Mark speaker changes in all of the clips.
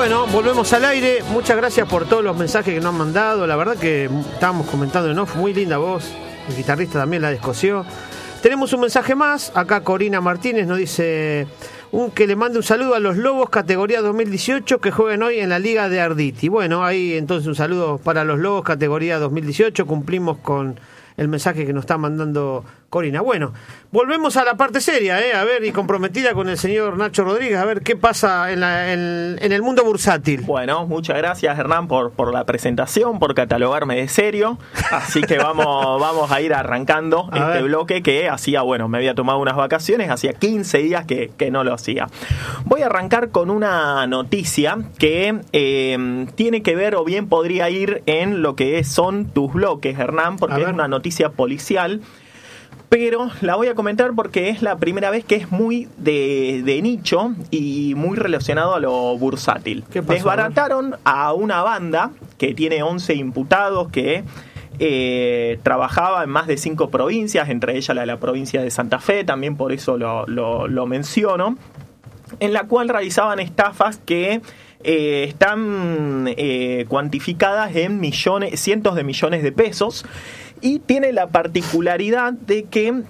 Speaker 1: Bueno, volvemos al aire. Muchas gracias por todos los mensajes que nos han mandado. La verdad que estábamos comentando en off, muy linda voz. El guitarrista también la descosió. Tenemos un mensaje más. Acá Corina Martínez nos dice que le mande un saludo a los Lobos categoría 2018 que juegan hoy en la Liga de Arditi. Bueno, ahí entonces un saludo para los Lobos categoría 2018. Cumplimos con el mensaje que nos está mandando Corina. Bueno, volvemos a la parte seria, a ver, y comprometida con el señor Nacho Rodríguez, a ver qué pasa en el mundo bursátil.
Speaker 2: Bueno, muchas gracias, Hernán, por la presentación, por catalogarme de serio. Así que vamos a ir arrancando este bloque que hacía, me había tomado unas vacaciones, hacía 15 días que no lo hacía. Voy a arrancar con una noticia que tiene que ver, o bien podría ir en lo que son tus bloques, Hernán, porque es una noticia policial. Pero la voy a comentar porque es la primera vez que es muy de nicho y muy relacionado a lo bursátil.
Speaker 1: ¿Qué pasó?
Speaker 2: Desbarataron a una banda que tiene 11 imputados que trabajaba en más de 5 provincias, entre ellas la provincia de Santa Fe, también por eso lo menciono, en la cual realizaban estafas que están cuantificadas en cientos de millones de pesos. Y tiene la particularidad de que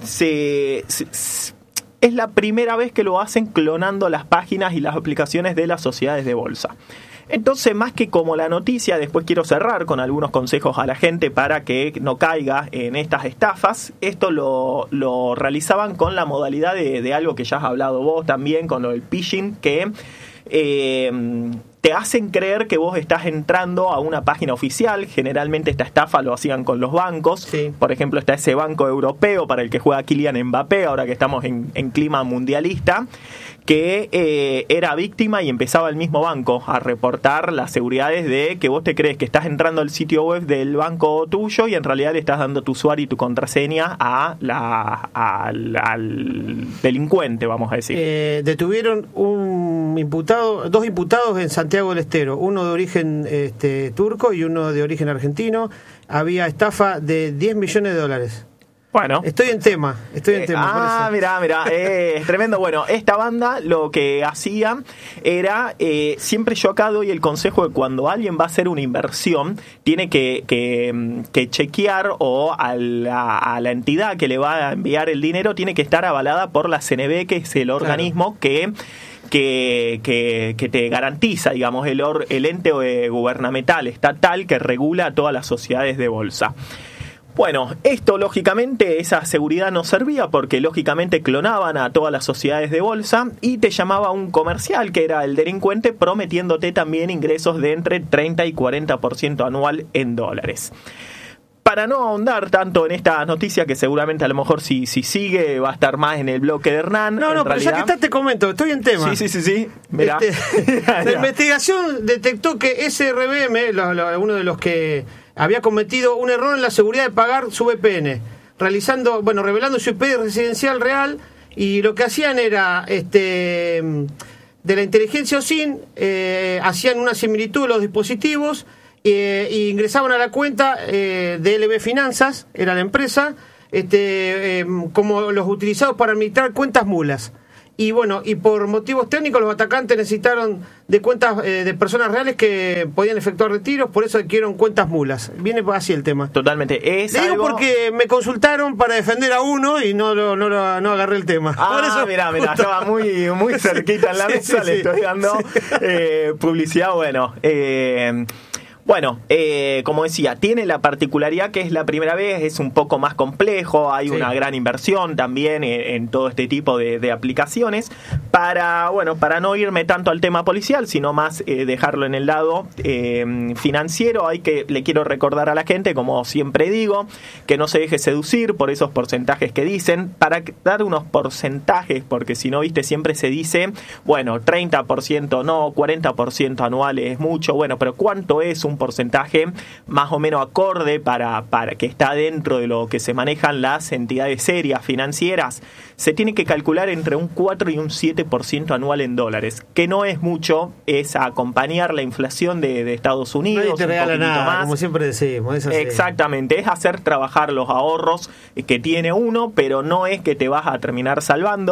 Speaker 2: es la primera vez que lo hacen clonando las páginas y las aplicaciones de las sociedades de bolsa. Entonces, más que como la noticia, después quiero cerrar con algunos consejos a la gente para que no caiga en estas estafas. Esto lo realizaban con la modalidad de algo que ya has hablado vos también, con el phishing, que te hacen creer que vos estás entrando a una página oficial. Generalmente esta estafa lo hacían con los bancos.
Speaker 1: Sí.
Speaker 2: Por ejemplo, está ese banco europeo para el que juega Kylian Mbappé, ahora que estamos en clima mundialista, que era víctima y empezaba el mismo banco a reportar las seguridades de que vos te crees que estás entrando al sitio web del banco tuyo y en realidad le estás dando tu usuario y tu contraseña al delincuente, vamos a decir.
Speaker 1: Detuvieron dos imputados en Santiago del Estero, uno de origen turco y uno de origen argentino. Había estafa de $10 millones.
Speaker 2: Bueno,
Speaker 1: estoy en tema.
Speaker 2: Mirá, es tremendo. Bueno, esta banda lo que hacía era, siempre yo acá doy el consejo de cuando alguien va a hacer una inversión, tiene que chequear, o a la entidad que le va a enviar el dinero tiene que estar avalada por la CNB, que es el organismo que te garantiza, digamos, el ente gubernamental estatal que regula a todas las sociedades de bolsa. Bueno, esto lógicamente, esa seguridad no servía porque lógicamente clonaban a todas las sociedades de bolsa y te llamaba un comercial que era el delincuente prometiéndote también ingresos de entre 30 y 40% anual en dólares. Para no ahondar tanto en esta noticia, que seguramente a lo mejor si sigue va a estar más en el bloque de Hernán.
Speaker 1: No, pero ya que estás te comento, estoy en tema.
Speaker 2: Sí. Mirá.
Speaker 1: La investigación detectó que SRBM, uno de los que había cometido un error en la seguridad de pagar su VPN, revelando su IP residencial real, y lo que hacían era de la inteligencia OSINT, hacían una similitud de los dispositivos y ingresaban a la cuenta de LB Finanzas, era la empresa, como los utilizados para administrar cuentas mulas. Y por motivos técnicos los atacantes necesitaron de cuentas de personas reales que podían efectuar retiros, por eso adquirieron cuentas mulas. Viene así el tema.
Speaker 2: Totalmente.
Speaker 1: Digo porque me consultaron para defender a uno y no agarré el tema. Por eso,
Speaker 2: mirá, estaba muy cerquita en la mesa, le estoy dando publicidad. Bueno, como decía, tiene la particularidad que es la primera vez, es un poco más complejo, hay una gran inversión también en todo este tipo de aplicaciones. Para no irme tanto al tema policial, sino más dejarlo en el lado financiero, le quiero recordar a la gente, como siempre digo, que no se deje seducir por eesos porcentajes que dicen, para dar unos porcentajes, porque si no, siempre se dice, 30% no, 40% anual es mucho, pero ¿cuánto es un porcentaje más o menos acorde para que está dentro de lo que se manejan las entidades serias financieras? Se tiene que calcular entre un 4 y un 7% anual en dólares, que no es mucho, es acompañar la inflación de Estados Unidos.
Speaker 1: Nadie te regala nada,
Speaker 2: más.
Speaker 1: como siempre decimos. Es así.
Speaker 2: Exactamente, es hacer trabajar los ahorros que tiene uno, pero no es que te vas a terminar salvando.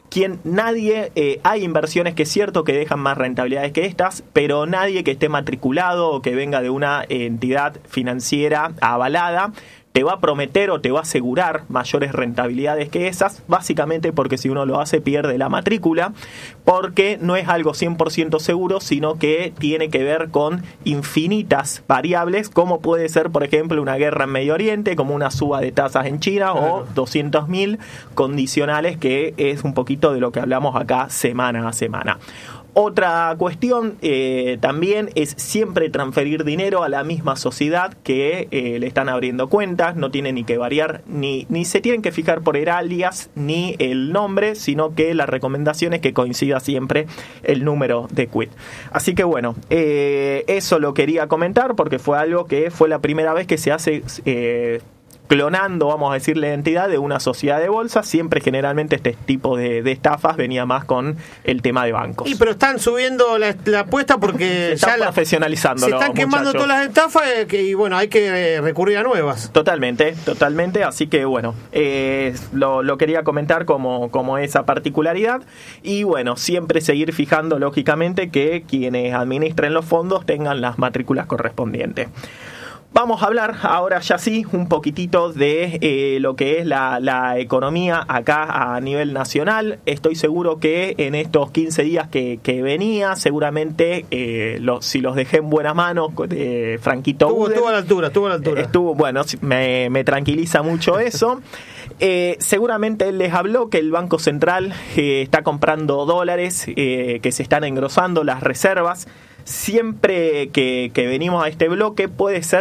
Speaker 2: Hay inversiones que es cierto que dejan más rentabilidades que estas, pero nadie que esté matriculado o que venga de una entidad financiera avalada te va a prometer o te va a asegurar mayores rentabilidades que esas, básicamente porque si uno lo hace pierde la matrícula, porque no es algo 100% seguro, sino que tiene que ver con infinitas variables, como puede ser, por ejemplo, una guerra en Medio Oriente, como una suba de tasas en China, o 200.000 condicionales, que es un poquito de lo que hablamos acá semana a semana. Otra cuestión también es siempre transferir dinero a la misma sociedad que le están abriendo cuentas. No tiene ni que variar, ni se tienen que fijar por el alias ni el nombre, sino que la recomendación es que coincida siempre el número de quit. Así que bueno, eso lo quería comentar porque fue algo que fue la primera vez que se hace clonando, vamos a decir, la identidad de una sociedad de bolsa. Siempre generalmente este tipo de estafas venía más con el tema de bancos.
Speaker 1: Pero están subiendo la apuesta porque
Speaker 2: se están profesionalizando.
Speaker 1: Se están quemando todas las estafas y bueno, hay que recurrir a nuevas.
Speaker 2: Totalmente. Así que bueno, lo quería comentar como esa particularidad. Y bueno, siempre seguir fijando lógicamente que quienes administren los fondos tengan las matrículas correspondientes. Vamos a hablar ahora ya sí un poquitito de lo que es la economía acá a nivel nacional. Estoy seguro que en estos 15 días que venía, seguramente si los dejé en buenas manos, Franquito
Speaker 1: estuvo a la altura.
Speaker 2: Bueno, me tranquiliza mucho eso. Seguramente él les habló que el Banco Central está comprando dólares, que se están engrosando las reservas. Siempre que venimos a este bloque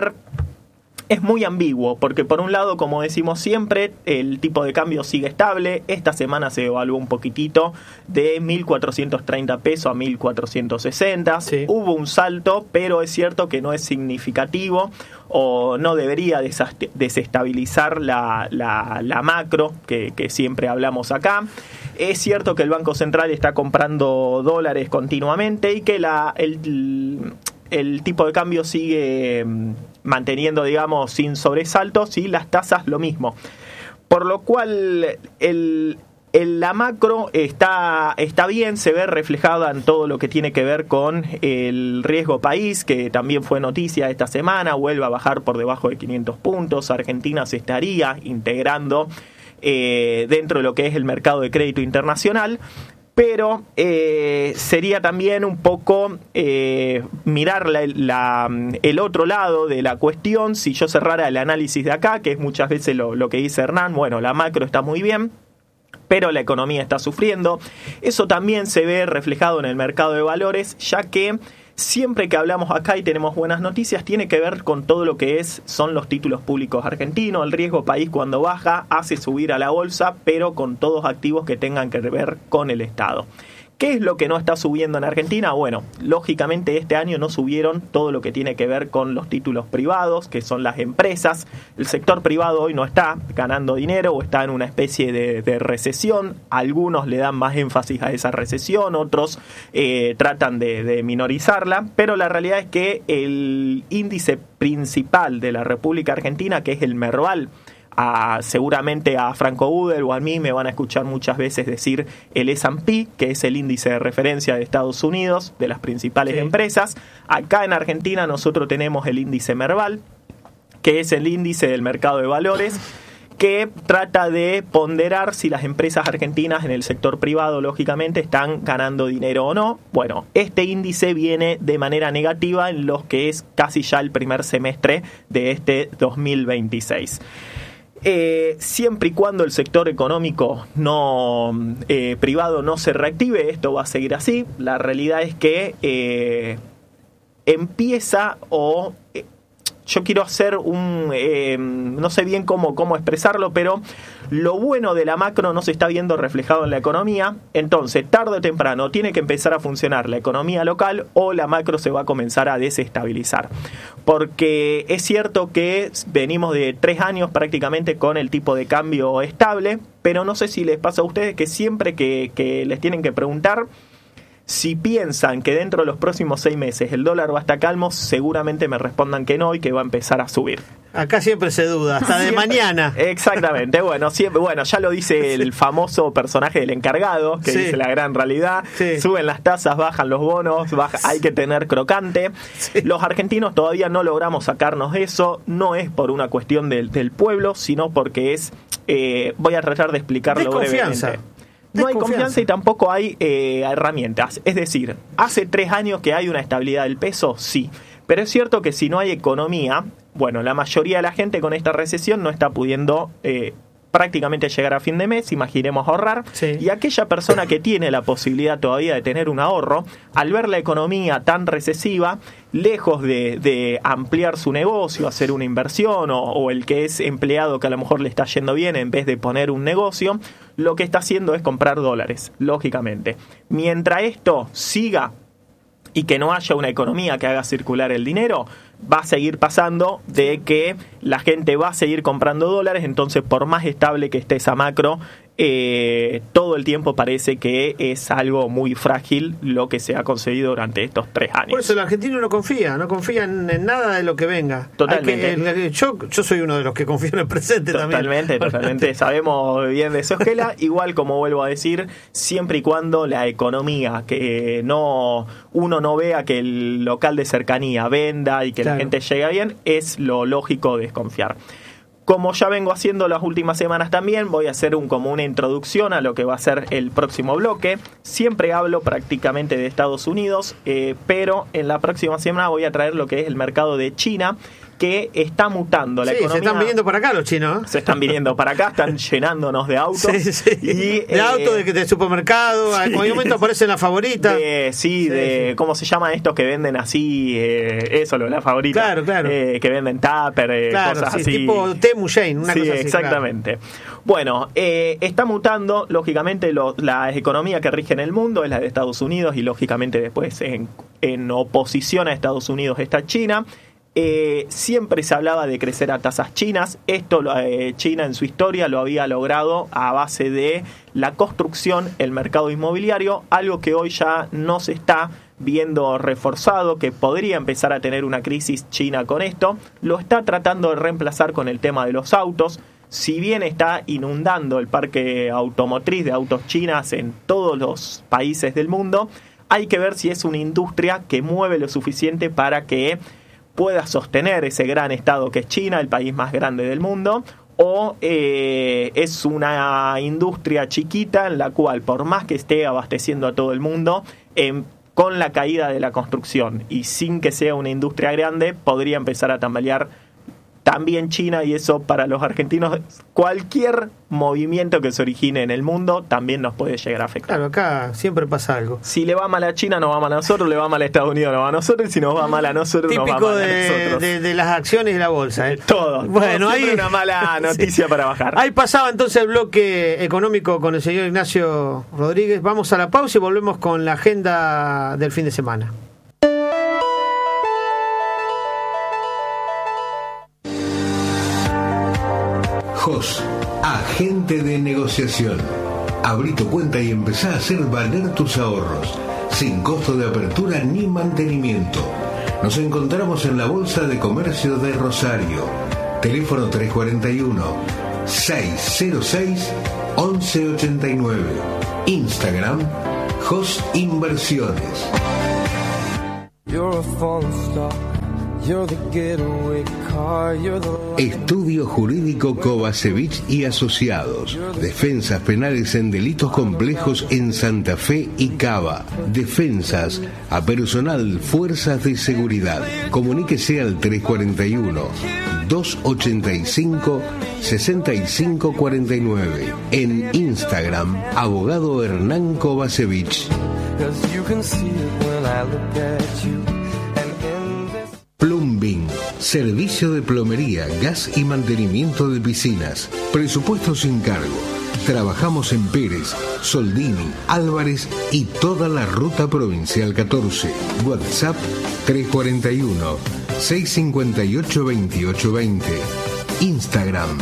Speaker 2: es muy ambiguo, porque por un lado, como decimos siempre, el tipo de cambio sigue estable. Esta semana se evaluó un poquitito de 1.430 pesos a 1.460. Sí. Hubo un salto, pero es cierto que no es significativo o no debería desestabilizar la macro que siempre hablamos acá. Es cierto que el Banco Central está comprando dólares continuamente y que el tipo de cambio sigue manteniendo, digamos, sin sobresaltos, y las tasas lo mismo. Por lo cual la macro está bien, se ve reflejada en todo lo que tiene que ver con el riesgo país, que también fue noticia esta semana, vuelve a bajar por debajo de 500 puntos. Argentina se estaría integrando dentro de lo que es el mercado de crédito internacional. Pero sería también un poco mirar el otro lado de la cuestión. Si yo cerrara el análisis de acá, que es muchas veces lo que dice Hernán, bueno, la macro está muy bien, pero la economía está sufriendo. Eso también se ve reflejado en el mercado de valores, ya que siempre que hablamos acá y tenemos buenas noticias, tiene que ver con todo lo que son los títulos públicos argentinos. El riesgo país, cuando baja, hace subir a la bolsa, pero con todos activos que tengan que ver con el Estado. ¿Qué es lo que no está subiendo en Argentina? Bueno, lógicamente este año no subieron todo lo que tiene que ver con los títulos privados, que son las empresas. El sector privado hoy no está ganando dinero o está en una especie de recesión. Algunos le dan más énfasis a esa recesión, otros tratan de minorizarla, pero la realidad es que el índice principal de la República Argentina, que es el Merval, seguramente a Franco Udel o a mí me van a escuchar muchas veces decir el S&P, que es el índice de referencia de Estados Unidos, de las principales empresas. Acá en Argentina nosotros tenemos el índice Merval, que es el índice del mercado de valores, que trata de ponderar si las empresas argentinas en el sector privado, lógicamente, están ganando dinero o no. Bueno, este índice viene de manera negativa en lo que es casi ya el primer semestre de este 2026. Siempre y cuando el sector económico privado no se reactive, esto va a seguir así. La realidad es que empieza yo quiero hacer no sé bien cómo expresarlo, pero lo bueno de la macro no se está viendo reflejado en la economía. Entonces, tarde o temprano tiene que empezar a funcionar la economía local o la macro se va a comenzar a desestabilizar. Porque es cierto que venimos de 3 años prácticamente con el tipo de cambio estable, pero no sé si les pasa a ustedes que siempre que les tienen que preguntar, Si piensan que dentro de los próximos 6 meses el dólar va a estar calmo, seguramente me respondan que no y que va a empezar a subir.
Speaker 1: Acá siempre se duda, hasta de mañana.
Speaker 2: Exactamente, bueno, ya lo dice el famoso personaje del encargado, que dice la gran realidad. Suben las tasas, bajan los bonos, hay que tener crocante. Los argentinos todavía no logramos sacarnos eso, no es por una cuestión del pueblo, sino porque es, voy a tratar de explicarlo brevemente. No hay confianza y tampoco hay herramientas. Es decir, hace 3 años que hay una estabilidad del peso, sí. Pero es cierto que si no hay economía, bueno, la mayoría de la gente con esta recesión no está pudiendo prácticamente llegar a fin de mes, imaginemos ahorrar. Y aquella persona que tiene la posibilidad todavía de tener un ahorro, al ver la economía tan recesiva, lejos de ampliar su negocio, hacer una inversión, o el que es empleado que a lo mejor le está yendo bien, en vez de poner un negocio, lo que está haciendo es comprar dólares, lógicamente. Mientras esto siga y que no haya una economía que haga circular el dinero, va a seguir pasando de que la gente va a seguir comprando dólares. Entonces, por más estable que esté esa macro, todo el tiempo parece que es algo muy frágil lo que se ha conseguido durante estos 3 años.
Speaker 1: Por eso el argentino no confía en nada de lo que venga.
Speaker 2: Totalmente.
Speaker 1: Yo soy uno de los que confío en el presente también.
Speaker 2: Totalmente. Sabemos bien de eso, Esquela. Igual, como vuelvo a decir, siempre y cuando la economía, que uno no vea que el local de cercanía venda y que la gente llegue bien, es lo lógico desconfiar. Como ya vengo haciendo las últimas semanas también, voy a hacer como una introducción a lo que va a ser el próximo bloque. Siempre hablo prácticamente de Estados Unidos, pero en la próxima semana voy a traer lo que es el mercado de China, que está mutando la economía.
Speaker 1: Se están viniendo para acá los chinos, ¿eh?
Speaker 2: Se están viniendo para acá, están llenándonos de autos.
Speaker 1: Y, de autos, de supermercado. En algún momento aparecen las favoritas.
Speaker 2: ¿Cómo se llaman estos que venden así? La favorita.
Speaker 1: Claro.
Speaker 2: Que venden tupper, cosas así.
Speaker 1: Tipo Temu Shane, una cosa así.
Speaker 2: Exactamente. Claro. Bueno, está mutando, lógicamente, la economía que rige en el mundo es la de Estados Unidos y, lógicamente, después en oposición a Estados Unidos está China. Siempre se hablaba de crecer a tasas chinas. Esto China en su historia lo había logrado a base de la construcción, el mercado inmobiliario, algo que hoy ya no se está viendo reforzado, que podría empezar a tener una crisis China con esto. Lo está tratando de reemplazar con el tema de los autos. Si bien está inundando el parque automotriz de autos chinas en todos los países del mundo, hay que ver si es una industria que mueve lo suficiente para que pueda sostener ese gran estado que es China, el país más grande del mundo, o es una industria chiquita en la cual, por más que esté abasteciendo a todo el mundo, con la caída de la construcción y sin que sea una industria grande, podría empezar a tambalear también China, y eso para los argentinos, cualquier movimiento que se origine en el mundo también nos puede llegar a afectar.
Speaker 1: Claro, acá siempre pasa algo.
Speaker 2: Si le va mal a China, nos va mal a nosotros, le va mal a Estados Unidos, nos va a nosotros, y si nos va mal a nosotros, nos va mal a nosotros.
Speaker 1: De las acciones de la bolsa.
Speaker 2: Todo.
Speaker 1: Bueno,
Speaker 2: hay una mala noticia para bajar.
Speaker 1: Ahí pasaba entonces el bloque económico con el señor Ignacio Rodríguez. Vamos a la pausa y volvemos con la agenda del fin de semana.
Speaker 3: JOS, agente de negociación. Abrí tu cuenta y empezá a hacer valer tus ahorros, sin costo de apertura ni mantenimiento. Nos encontramos en la Bolsa de Comercio de Rosario. Teléfono 341-606-1189. Instagram, JOS Inversiones. Estudio Jurídico Kovacevic y Asociados. Defensas penales en delitos complejos en Santa Fe y Cava. Defensas a personal Fuerzas de Seguridad. Comuníquese al 341-285-6549. En Instagram, Abogado Hernán Kovacevic. Plumbing, servicio de plomería, gas y mantenimiento de piscinas. Presupuesto sin cargo. Trabajamos en Pérez, Soldini, Álvarez y toda la ruta provincial 14. WhatsApp 341-658-2820. Instagram,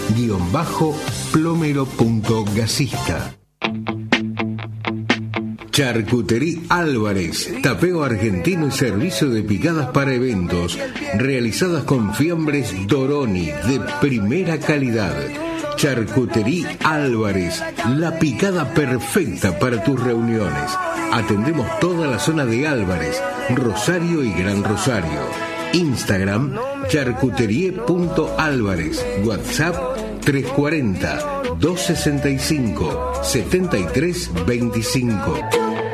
Speaker 3: plumbing-plomero.gasista. Charcutería Álvarez, tapeo argentino y servicio de picadas para eventos, realizadas con fiambres Doroni de primera calidad. Charcutería Álvarez, la picada perfecta para tus reuniones. Atendemos toda la zona de Álvarez, Rosario y Gran Rosario. Instagram, charcuterie.álvarez. WhatsApp, 340-265-7325.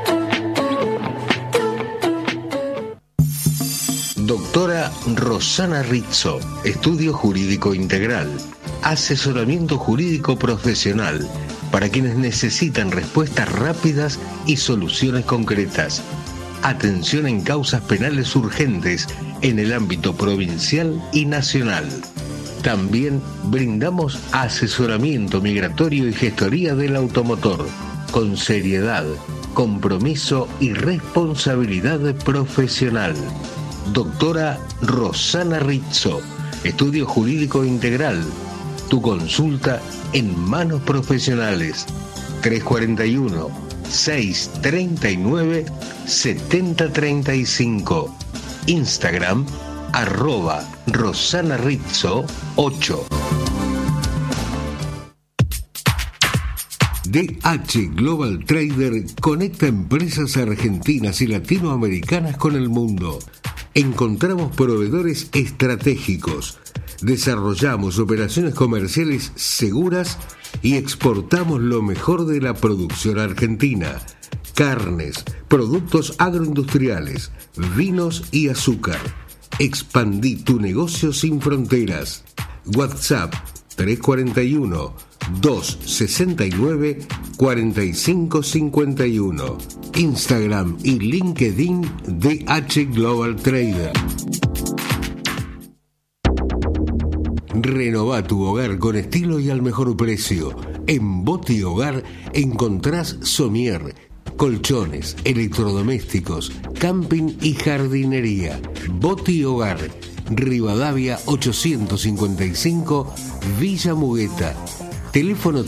Speaker 3: Doctora Rosana Rizzo, Estudio Jurídico Integral. Asesoramiento jurídico profesional para quienes necesitan respuestas rápidas y soluciones concretas. Atención en causas penales urgentes en el ámbito provincial y nacional. También brindamos asesoramiento migratorio y gestoría del automotor, con seriedad, compromiso y responsabilidad profesional. Doctora Rosana Rizzo, Estudio Jurídico Integral. Tu consulta en manos profesionales. 341-639-7035. Instagram, @RosanaRizzo8. DH Global Trader conecta empresas argentinas y latinoamericanas con el mundo. Encontramos proveedores estratégicos, desarrollamos operaciones comerciales seguras y exportamos lo mejor de la producción argentina: carnes, productos agroindustriales, vinos y azúcar. Expandí tu negocio sin fronteras. WhatsApp 341-269-4551. Instagram y LinkedIn DH Global Trader. Renová tu hogar con estilo y al mejor precio. En Boti Hogar encontrás somier, colchones, electrodomésticos, camping y jardinería. Boti Hogar, Rivadavia 855, Villa Mugueta. Teléfono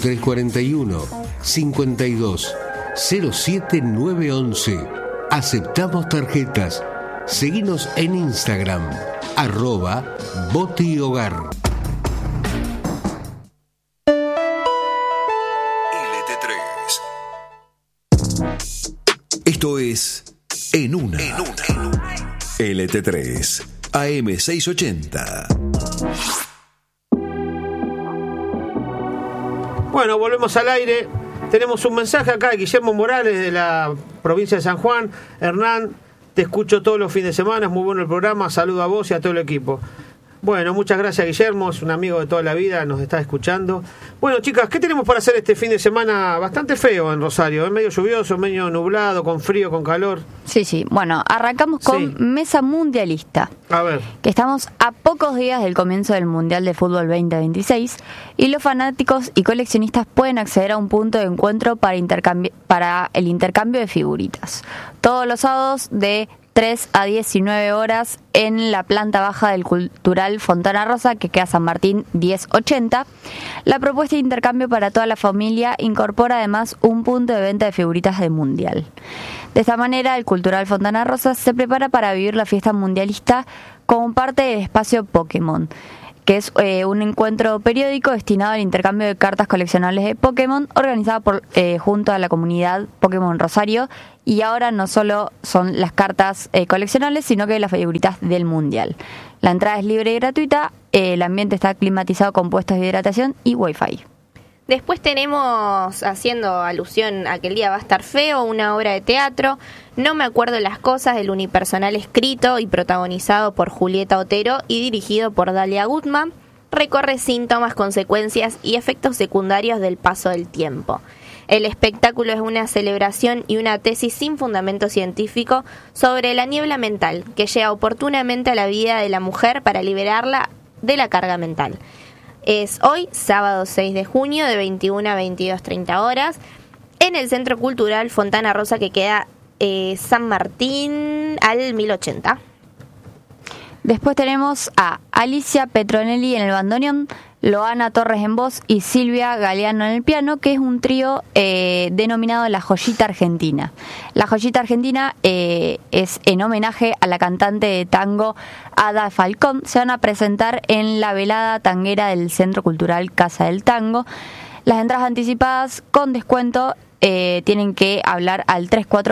Speaker 3: 341-52-07911. Aceptamos tarjetas. Seguinos en Instagram, @Boti Hogar.
Speaker 4: Esto es En Una. LT3 AM680.
Speaker 1: Bueno, volvemos al aire. Tenemos un mensaje acá de Guillermo Morales de la provincia de San Juan. Hernán, te escucho todos los fines de semana, es muy bueno el programa. Saludo a vos y a todo el equipo. Bueno, muchas gracias, Guillermo, es un amigo de toda la vida, nos está escuchando. Bueno, chicas, ¿qué tenemos para hacer este fin de semana? Bastante feo en Rosario, medio lluvioso, medio nublado, con frío, con calor.
Speaker 5: Sí, bueno, arrancamos con Mesa Mundialista.
Speaker 1: A ver.
Speaker 5: Que estamos a pocos días del comienzo del Mundial de Fútbol 2026 y los fanáticos y coleccionistas pueden acceder a un punto de encuentro para el intercambio de figuritas. Todos los sábados de 3 a 19 horas en la planta baja del Cultural Fontana Rosa, que queda San Martín 1080. La propuesta de intercambio para toda la familia incorpora además un punto de venta de figuritas de Mundial. De esta manera, el Cultural Fontana Rosa se prepara para vivir la fiesta mundialista como parte del espacio Pokémon, que es un encuentro periódico destinado al intercambio de cartas coleccionables de Pokémon, organizado junto a la comunidad Pokémon Rosario. Y ahora no solo son las cartas coleccionables, sino que las figuritas del Mundial. La entrada es libre y gratuita, el ambiente está climatizado con puestos de hidratación y Wi-Fi.
Speaker 6: Después tenemos, haciendo alusión a que el día va a estar feo, una obra de teatro, No me acuerdo las cosas, del unipersonal escrito y protagonizado por Julieta Otero y dirigido por Dalia Gutman, recorre síntomas, consecuencias y efectos secundarios del paso del tiempo. El espectáculo es una celebración y una tesis sin fundamento científico sobre la niebla mental que llega oportunamente a la vida de la mujer para liberarla de la carga mental. Es hoy, sábado 6 de junio, de 21 a 22:30 horas, en el Centro Cultural Fontana Rosa, que queda San Martín al 1080.
Speaker 5: Después tenemos a Alicia Petronelli en el bandoneón. Loana Torres en voz y Silvia Galeano en el piano, que es un trío denominado La Joyita Argentina. La Joyita Argentina es en homenaje a la cantante de tango Ada Falcón. Se van a presentar en la velada tanguera del Centro Cultural Casa del Tango. Las entradas anticipadas con descuento tienen que hablar al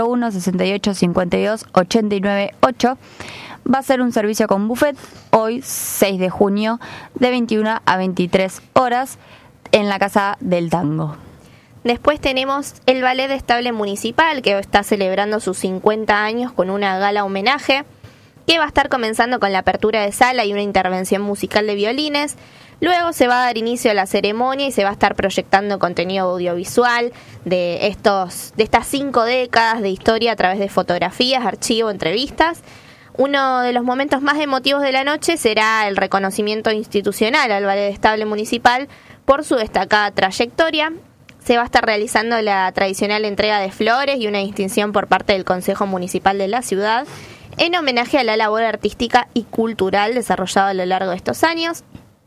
Speaker 5: 341-6852-898. Va a ser un servicio con buffet hoy, 6 de junio, de 21 a 23 horas en la Casa del Tango.
Speaker 6: Después tenemos el Ballet Estable Municipal, que está celebrando sus 50 años con una gala homenaje, que va a estar comenzando con la apertura de sala y una intervención musical de violines. Luego se va a dar inicio a la ceremonia y se va a estar proyectando contenido audiovisual de estas 5 décadas de historia a través de fotografías, archivos, entrevistas. Uno de los momentos más emotivos de la noche será el reconocimiento institucional al Ballet Estable Municipal por su destacada trayectoria. Se va a estar realizando la tradicional entrega de flores y una distinción por parte del Consejo Municipal de la ciudad en homenaje a la labor artística y cultural desarrollada a lo largo de estos años.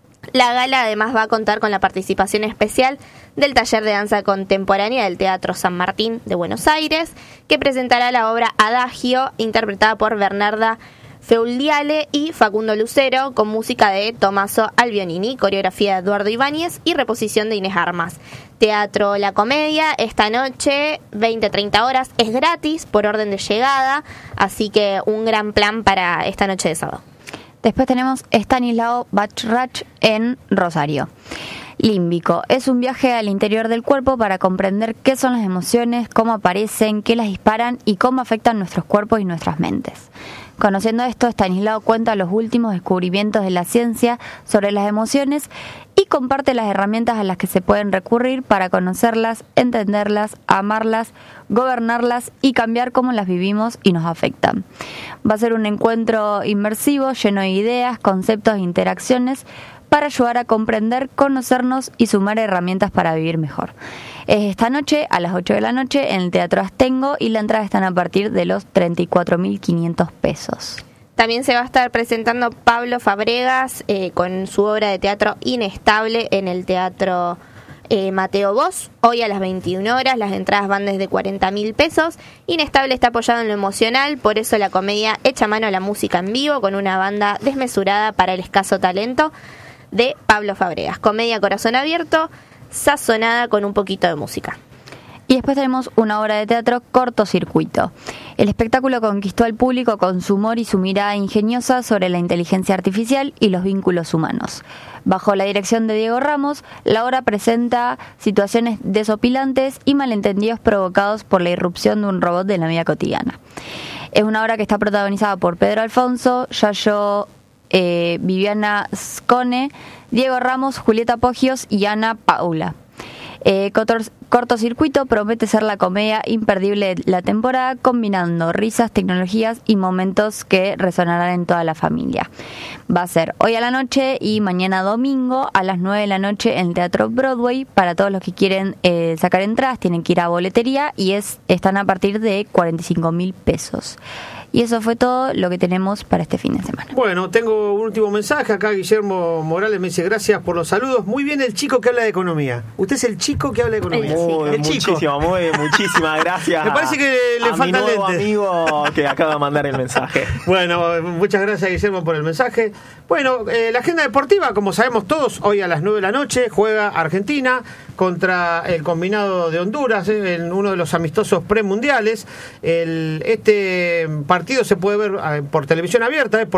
Speaker 6: La gala además va a contar con la participación especial del taller de danza contemporánea del Teatro San Martín de Buenos Aires, que presentará la obra Adagio, interpretada por Bernarda Feuldiale y Facundo Lucero, con música de Tommaso Albionini, coreografía de Eduardo Ibáñez y reposición de Inés Armas. Teatro La Comedia, esta noche, 20-30 horas, es gratis por orden de llegada, así que un gran plan para esta noche de sábado.
Speaker 5: Después tenemos Stanislao Bachrach en Rosario. Límbico es un viaje al interior del cuerpo para comprender qué son las emociones, cómo aparecen, qué las disparan y cómo afectan nuestros cuerpos y nuestras mentes. Conociendo esto, Stanislao cuenta los últimos descubrimientos de la ciencia sobre las emociones y comparte las herramientas a las que se pueden recurrir para conocerlas, entenderlas, amarlas, gobernarlas y cambiar cómo las vivimos y nos afectan. Va a ser un encuentro inmersivo, lleno de ideas, conceptos e interacciones para ayudar a comprender, conocernos y sumar herramientas para vivir mejor. Es esta noche a las 8 de la noche en el Teatro Astengo y la entrada están a partir de los 34.500 pesos.
Speaker 6: También se va a estar presentando Pablo Fabregas con su obra de teatro Inestable en el Teatro Mateo Bosch, hoy a las 21 horas. Las entradas van desde 40.000 pesos. Inestable está apoyado en lo emocional, por eso la comedia echa mano a la música en vivo con una banda desmesurada para el escaso talento de Pablo Fabregas. Comedia corazón abierto, sazonada con un poquito de música.
Speaker 5: Y después tenemos una obra de teatro, Cortocircuito. El espectáculo conquistó al público con su humor y su mirada ingeniosa sobre la inteligencia artificial y los vínculos humanos. Bajo la dirección de Diego Ramos, la obra presenta situaciones desopilantes y malentendidos provocados por la irrupción de un robot de la vida cotidiana. Es una obra que está protagonizada por Pedro Alfonso, Yayo Viviana Scone, Diego Ramos, Julieta Poggios y Ana Paula. Cortocircuito promete ser la comedia imperdible de la temporada, combinando risas, tecnologías y momentos que resonarán en toda la familia. Va a ser hoy a la noche y mañana domingo a las 9 de la noche en el Teatro Broadway. Para todos los que quieren sacar entradas tienen que ir a boletería y están a partir de 45.000 pesos. Y eso fue todo lo que tenemos para este fin de semana.
Speaker 1: Bueno, tengo un último mensaje. Acá Guillermo Morales me dice gracias por los saludos. Muy bien el chico que habla de economía. Usted es el chico que habla de economía.
Speaker 2: Muchísimas gracias.
Speaker 1: Me parece que le falta
Speaker 2: mi nuevo
Speaker 1: lente.
Speaker 2: amigo que acaba de mandar el mensaje.
Speaker 1: Bueno, muchas gracias Guillermo por el mensaje. Bueno, la agenda deportiva, como sabemos todos, hoy a las 9 de la noche juega Argentina contra el combinado de Honduras en uno de los amistosos premundiales. Este partido se puede ver por televisión abierta,